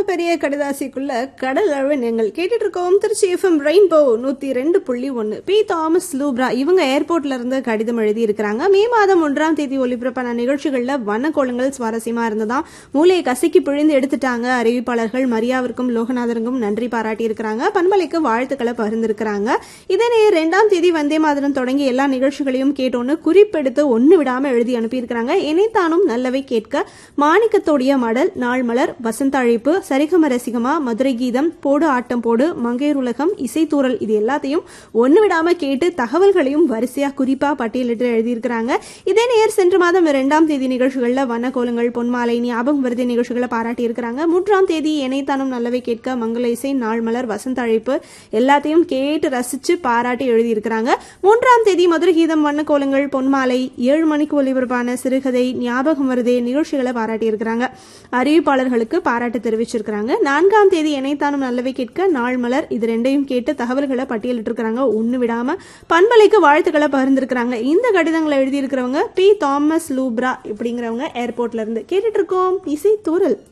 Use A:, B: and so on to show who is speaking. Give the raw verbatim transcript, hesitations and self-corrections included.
A: பெரிய கடிதாசிக்குள்ள கடல் அளவு நீங்கள் கேட்டுட்டு இருக்கோம். திருச்சி எஃப்எம் ரெயின்போ நூத்தி ரெண்டு புள்ளி ஒன்னு. பி தாமஸ் லூப்ரா இவங்க ஏர்போர்ட்ல இருந்து கடிதம் எழுதி இருக்கிறாங்க. மே மாதம் ஒன்றாம் தேதி ஒலிபரப்பான நிகழ்ச்சிகள்ல வண்ணக்கோலங்கள் சுவாரஸ்யமா இருந்ததாம். மூளையை கசக்கி பிழிந்து எடுத்துட்டாங்க. அறிவிப்பாளர்கள் மரியாவிற்கும் லோகநாதருக்கும் நன்றி பாராட்டி இருக்கிறாங்க. பண்பலைக்கு வாழ்த்துக்களை பகிர்ந்திருக்கிறாங்க. இதனே இரண்டாம் தேதி வந்தே மாதம் தொடங்கி எல்லா நிகழ்ச்சிகளையும் கேட்டோன்னு குறிப்பெடுத்து ஒன்னு விடாம எழுதி அனுப்பியிருக்கிறாங்க. இணைத்தானும் நல்லவை கேட்க, மாணிக்கத்தோடைய மடல், நாள் மலர், வசந்த அழைப்பு, சரிகம ரசிகமா, மதுரை கீதம், போடு ஆட்டம் போடு, மங்கையர் உலகம், இசைத்தூரல், இது எல்லாத்தையும் ஒன்னு விடாம கேட்டு தகவல்களையும் வரிசையா குறிப்பா பட்டியலிட்டு எழுதியிருக்கிறாங்க. இதே நேர் சென்ற மாதம் இரண்டாம் தேதி நிகழ்ச்சிகள்ல வண்ணக்கோலங்கள், பொன்மாலை, ஞாபகம் வருதி நிகழ்ச்சிகளை பாராட்டி இருக்கிறாங்க. மூன்றாம் தேதி இணைத்தானும் நல்லவை கேட்க, மங்கள இசை, நாள் மலர், வசந்த அழைப்பு எல்லாத்தையும் கேட்டு ரசிச்சு பாராட்டி எழுதியிருக்கிறாங்க. மூன்றாம் தேதி மதுரை கீதம், வண்ணக்கோலங்கள், பொன்மாலை, ஏழு மணிக்கு ஒலிபரப்பான சிறுகதை, ஞாபகம் வருதே நிகழ்ச்சிகளை பாராட்டி இருக்கிறாங்க. அறிவிப்பாளர்களுக்கு பாராட்டு தெரிவிச்சிருக்கிறாங்க. நான்காம் தேதி இணைத்தானும் நல்லவை கேட்க, நாள் மலர், இது ரெண்டையும் கேட்டு தகவல்களை பட்டியலிட்டு இருக்கிறாங்க. ஒன்னு விடாம பண்பலைக்கு வாழ்த்துக்களை பகிர்ந்திருக்கிறாங்க. இந்த கடிதங்களை எழுதியிருக்கிறவங்க பி தாமஸ் லூப்ரா இப்படிங்கிறவங்க ஏர்போர்ட்ல இருந்து. கேட்டுட்டு இருக்கோம் இசை தூரல்.